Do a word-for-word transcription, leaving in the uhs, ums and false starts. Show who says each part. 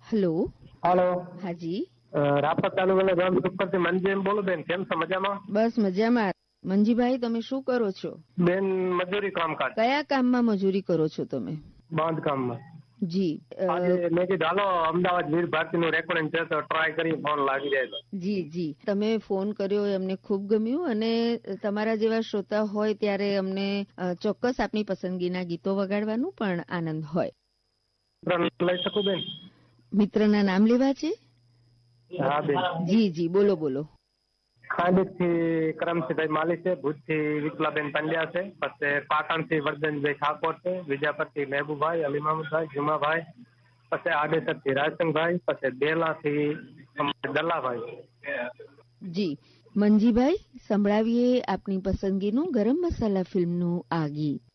Speaker 1: Hello.
Speaker 2: Hello.
Speaker 1: હાજી.
Speaker 2: રાપર તાલુકાના ગામ ઉપરથી મંજી બોલું બેન. કેમ છો? મજામાં?
Speaker 1: બસ મજામાં. મંજીભાઈ, તમે શું કરો છો?
Speaker 2: બેન મજૂરી કામકાજ.
Speaker 1: કયા કામમાં મજૂરી કરો છો તમે?
Speaker 2: બાંધકામમાં.
Speaker 1: જી.
Speaker 2: આજે મેં કીધું હાલો અમદાવાદ વીર ભારતીનું રેકોર્ડિંગ છે તો ટ્રાય કરી ફોન લાગી જાય તો.
Speaker 1: જી જી તમે ફોન કર્યો એમને ખૂબ ગમ્યું અને તમારા જેવા શ્રોતા હોય ત્યારે અમને ચોક્કસ આપની પસંદગીના ગીતો વગાડવાનું પણ આનંદ હોય.
Speaker 2: લઈ શકું બેન?
Speaker 1: મિત્રના નામ લેવા છે?
Speaker 2: હા બેન.
Speaker 1: જી જી બોલો બોલો.
Speaker 2: ખાંડેજ થી કરમસિંહભાઈ માલી છે, ભુજ થી વિપલાબેન પંડ્યા છે, પછી પાટણ થી વર્ધનભાઈ ઠાકોર છે, વિજાપર થી મહેબુભાઈ, અલીમામભાઈ, જુમાભાઈ, પછી આડેસર થી રાજસિંહભાઈ, પછી બેલા થી દલાભાઈ.
Speaker 1: જી મંજીભાઈ, સંભળાવીએ આપની પસંદગીનું ગરમ મસાલા ફિલ્મનું આ ગીત.